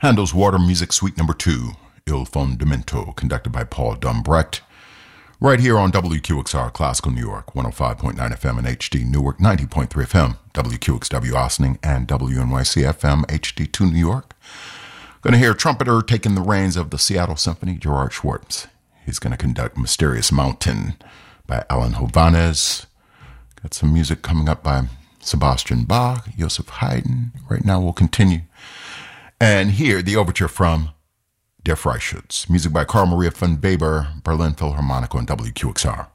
Handel's Water Music Suite Number 2, Il Fondamento, conducted by Paul Dumbrecht, right here on WQXR Classical New York, 105.9 FM and HD Newark, 90.3 FM, WQXW Ossining, and WNYC FM HD2 New York. Going to hear trumpeter taking the reins of the Seattle Symphony, Gerard Schwartz. He's going to conduct Mysterious Mountain by Alan Hovhannes. Got some music coming up by Sebastian Bach, Joseph Haydn. Right now we'll continue. And here, the overture from Der Freischütz. Music by Carl Maria von Weber, Berlin Philharmonic on WQXR.